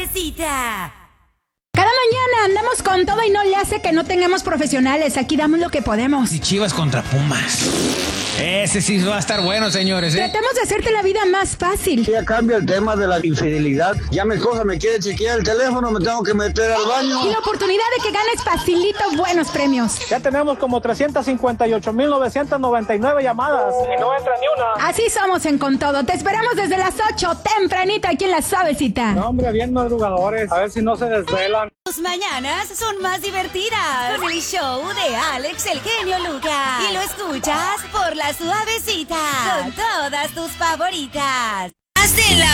Suavecita. Cada mañana andamos con todo y no le hace que no tengamos profesionales. Aquí damos lo que podemos. Y Chivas contra Pumas. Ese sí va a estar bueno, señores, ¿eh? Tratamos de hacerte la vida más fácil. Ya cambia el tema de la infidelidad. Ya mi esposa me quiere chequear el teléfono, me tengo que meter al baño. Y la oportunidad de que ganes facilito buenos premios. Ya tenemos como 358,999 llamadas y no entra ni una. Así somos en Con Todo. Te esperamos desde las 8, tempranita, aquí en La Suavecita. No, hombre, bien madrugadores. A ver si no se desvelan. Tus mañanas son más divertidas con el show de Alex el genio Lucas. Y lo escuchas por La Suavecita con todas tus favoritas. Hazte la